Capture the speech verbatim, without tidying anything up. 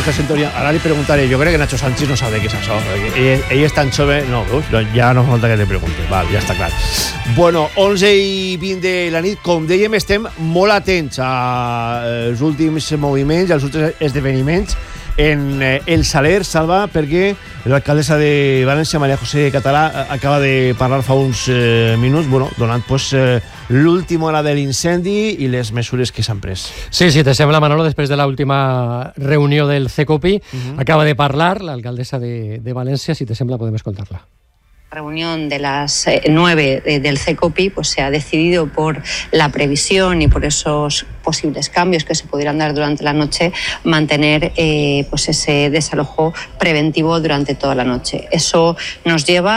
aquesta sintonia. Ara li preguntaré, jo crec que Nacho Sánchez no sap de què és això. Ell, ell és tan jove... No, uf, ja no falta que li pregunti. Val, ja està clar. Bueno, onze i vint de la nit, com dèiem, estem molt atents als últims moviments, als últims esdeveniments en el Saler, Salva, perquè l'alcaldessa de València, María José Català, acaba de parlar fa uns eh, minuts, bueno, donant pues, eh, l'última hora de l'incendi i les mesures que s'han pres. Sí, sí, te sembla, Manolo, després de l'última reunió del CECOPI, uh-huh. acaba de parlar l'alcaldessa de, de València, si te sembla podem escoltar-la. Reunión de las nueve eh, del CECOPI, pues se ha decidido por la previsión y por esos posibles cambios que se pudieran dar durante la noche, mantener eh, pues ese desalojo preventivo durante toda la noche. Eso nos lleva